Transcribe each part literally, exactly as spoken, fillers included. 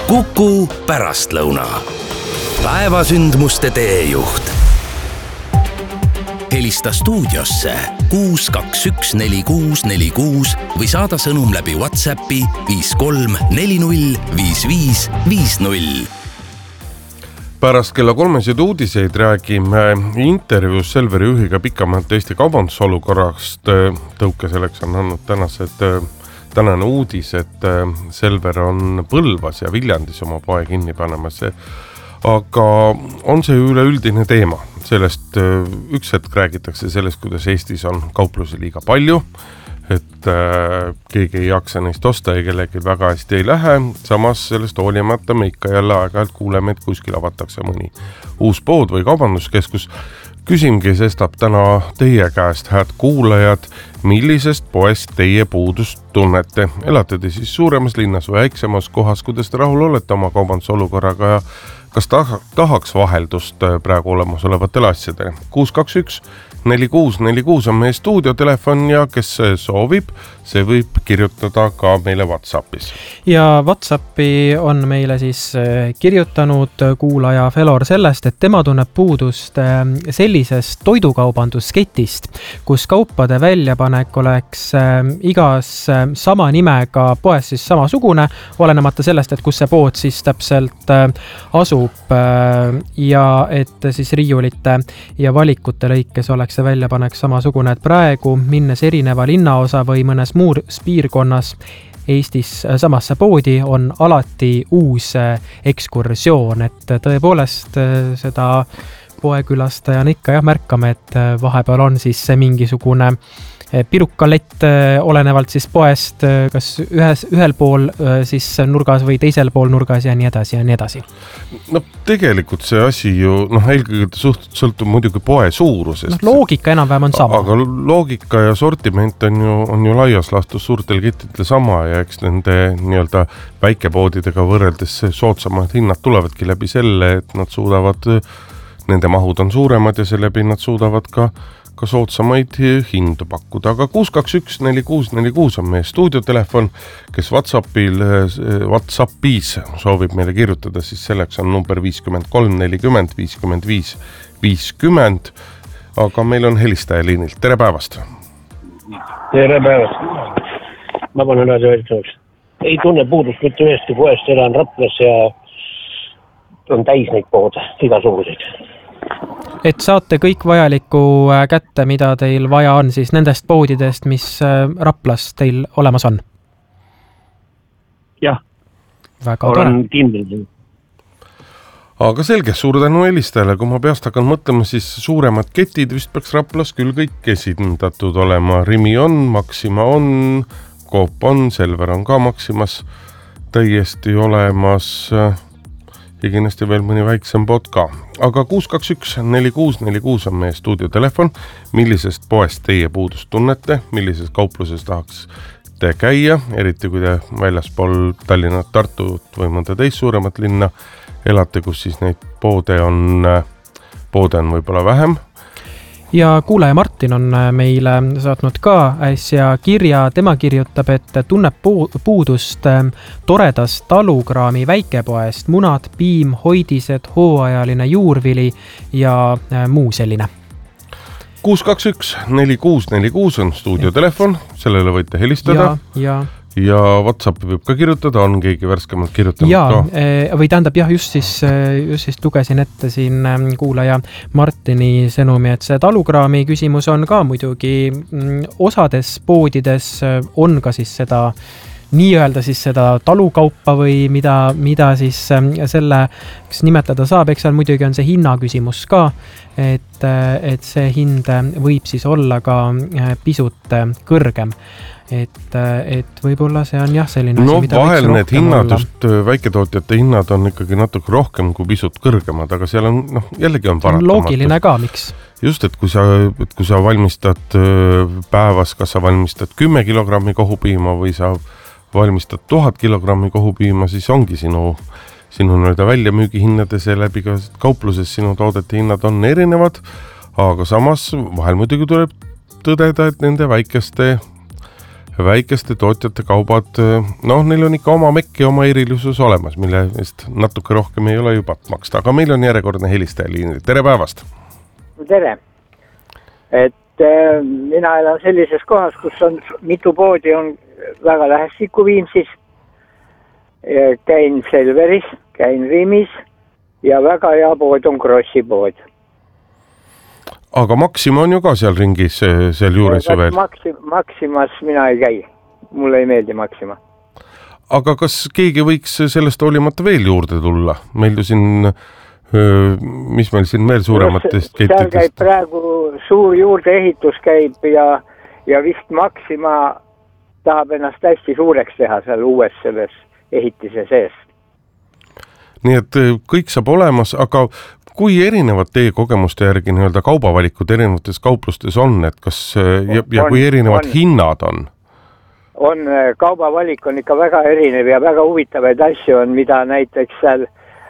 Kuku pärastlõuna. Päevasündmuste teejuht. Helista stuudiosse kuus kaks üks neli kuus neli kuus või saada sõnum läbi WhatsAppi viis kolm neli null viis viis viis null. Pärast kella kolmesid uudiseid räägime intervjuus Selveri juhiga pikemalt Eesti kaubandusolukorrast. Tõuke selleks on andnud tänased, tänane uudis, et Selver on Põlvas ja Viljandis oma poe kinni panemas. Aga on see üleüldine teema. Sellest üks hetk räägitakse sellest, kuidas Eestis on kauplusi liiga palju, et äh, keegi ei jaksa neist osta ja kellegi väga hästi ei lähe. Samas sellest hoolimata me ikka jälle aeg-ajalt kuuleme, et kuskil avatakse mõni uus pood või kaubanduskeskus. Küsimgi sestap täna teie käest, hääd kuulajad, millisest poest teie puudust tunnete? Elate te siis suuremas linnas või väiksemas kohas, kuidas te rahul olete oma kaubandusolukorraga ja kas tahaks vaheldust praegu olemasolevatele asjadele? kuus kaks üks neli kuus neli kuus on meie stuudiotelefon ja kes soovib, see võib kirjutada ka meile WhatsAppis. Ja WhatsAppi on meile siis kirjutanud kuulaja Felor sellest, et tema tunneb puudust sellisest toidukaubandusketist, kus kaupade väljapanek oleks igas sama nimega poes siis samasugune, olenemata sellest, et kus see pood siis täpselt asub ja et siis riiulite ja valikute lõikes oleks see väljapanek samasugune, et praegu minnes erineva linnaosa või mõnes muus piirkonnas Eestis samasse poodi on alati uus ekskursioon, et tõepoolest seda poekülastajana ikka jah märkame, et vahepeal on siis mingisugune pirukalett olenevalt siis poest, kas ühes, ühel pool siis nurgas või teisel pool nurgas ja nii edasi ja nii edasi. No tegelikult see asi ju, noh, eelkõige suht, sõltub muidugi poe suurusest. No, loogika enam-vähem on sama. Aga loogika ja sortiment on ju, on ju laias laastus suurtel kettidel sama ja eks nende nii-öelda väikepoodidega võrreldes soodsamad hinnad tulevadki läbi selle, et nad suudavad, nende mahud on suuremad ja selle läbi nad suudavad ka ka soodsamaid hindu pakkuda. Aga kuus kaks üks neli kuus neli kuus on meie stuudiotelefon, kes WhatsAppil, WhatsAppis soovib meile kirjutada, siis selleks on number viiskümmend kolm nelikümmend viiskümmend viis viiskümmend. Aga meil on helistaja liinilt. Tere päevast! Tere päevast! Ma panen aja öeldavaks. Ei tunne puudust mitte ühesti poest, elan Raplas ja on täis neid poode, igasuguseid. Et saate kõik vajalikku kätte, mida teil vaja on siis nendest poodidest, mis Raplas teil olemas on? Jah, väga olen kindel. Aga selge, suur tänu helistajale. Kui ma peast hakkan mõtlema, siis suuremad ketid vist peaks Raplas küll kõik esindatud olema. Rimi on, Maxima on, Coop on, Selver on ka Maximas täiesti olemas ja kindlasti veel mõni väiksem pood ka. Aga kuus kaks üks neli kuus neli kuus on meie stuudiotelefon. Millisest poest teie puudust tunnete? Millises kaupluses tahaks te käia? Eriti kui te väljaspool Tallinnat, Tartut või mõnda teist suuremat linna elate, kus siis neid poode on, poode on võib-olla vähem. Ja kuulaja Martin on meile saatnud ka äsja kirja. Tema kirjutab, et tunneb puudust toredast talukraami väikepoest, munad, piim, hoidised, hooajaline juurvili ja muu selline. kuus kaks üks neli kuus neli kuus on stuudiotelefon, sellele võite helistada. Ja, ja. Ja WhatsAppi võib ka kirjutada, on keegi värskemalt kirjutanud ja, ka? Või tähendab jah, just siis, just siis lugesin ette siin kuulaja Martini sõnumi, et see talukraami küsimus on ka muidugi osades poodides on ka siis seda nii-öelda siis seda talukaupa või mida, mida siis selle kes nimetada saab, eks seal muidugi on see hinna küsimus ka, et, et see hind võib siis olla ka pisut kõrgem. Et, et võib-olla see on jah selline no, asi, mida vahel need hinnad, just väiketootjate hinnad on ikkagi natuke rohkem kui pisut kõrgemad, aga seal on, noh, jällegi on paratamatus. Loogiline ka, miks? Just, et kui sa, et kui sa valmistad päevas, kas sa valmistad kümme kilogrammi kohupiima või sa valmistad tuhat kilogrammi kohupiima, siis ongi sinu, sinu nõuda väljamüügi hinnade seeläbi ka kaupluses sinu toodete hinnad on erinevad, aga samas vahel muidugi tuleb tõdeda, et nende väikeste väikeste tootjate kaubad, noh, neil on ikka oma mekk ja oma erilisus olemas, mille eest natuke rohkem ei ole juba maksta, aga meil on järjekordne helistaja liinil. Tere päevast! Tere! Et äh, mina elan sellises kohas, kus on mitu poodi on väga lähestikku Viimsis. Käin Selveris, käin Rimis ja väga hea pood on Krossi pood. Aga Maxima on ju ka seal ringis, seal juures ju veel. Maxim, Maximas mina ei käi. Mulle ei meeldi Maxima. Aga kas keegi võiks sellest hoolimata veel juurde tulla? Meil ju siin, mis meil siin veel suurematest kettidest? Seal käib praegu suur juurdeehitus käib ja, ja vist Maxima tahab ennast hästi suureks teha seal uues selles ehitise sees. Nii et kõik saab olemas, aga kui erinevad teie kogemuste järgi nii-öelda kaubavalikud erinevates kauplustes on, et kas ja, ja kui erinevad on, hinnad on? On, kaubavalik on ikka väga erinev ja väga huvitavaid asju on, mida näiteks seal,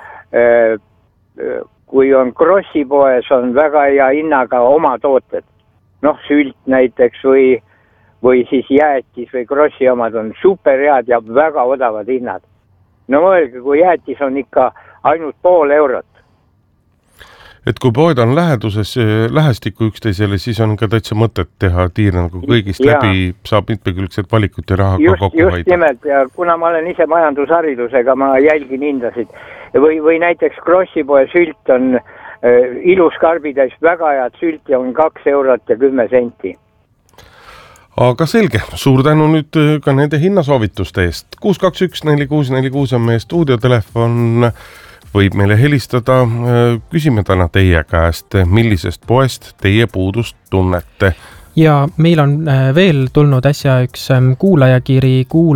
kui on Krossi poes, on väga hea hinnaga oma tooted. Noh, sült näiteks või või siis jäätis või Krossi omad on super head ja väga odavad hinnad. No mõelge, kui jäätis on ikka ainult pool eurot. Et kui poed on läheduses, lähestikku üksteisele, siis on ka täitsa mõtet teha tiir nagu kõigist ja. Läbi, saab mitmekülgset valikut ja raha just, ka kokku hoida. Just nimelt ja kuna ma olen ise majandusharidusega, ma jälgin hindasid. Või, või näiteks Krossi poe sült on äh, ilus karbitäis, väga head sült ja on kaks eurot ja kümme senti. Aga selge, suur tänu nüüd ka nende hinnasoovituste eest. kuus kaks üks neli kuus neli kuus on meie stuudiotelefon, võib meile helistada. Küsime täna teie käest, millisest poest teie puudust tunnete. Ja meil on veel tulnud äsja üks kuulajakiri kuul